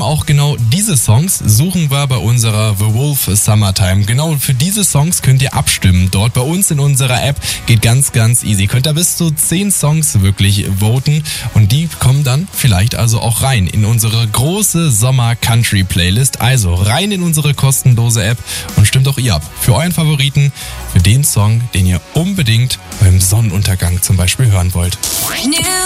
auch genau diese Songs suchen wir bei unserer The Wolf Summertime. Genau für diese Songs könnt ihr abstimmen. Dort bei uns in unserer App geht ganz easy. Könnt ihr bis zu 10 Songs wirklich voten und die kommen dann vielleicht also auch rein in unsere große Sommer-Country-Playlist. Also rein in unsere kostenlose App und stimmt auch ihr ab für euren Favoriten, für den Song, den ihr unbedingt beim Sonnenuntergang zum Beispiel hören wollt.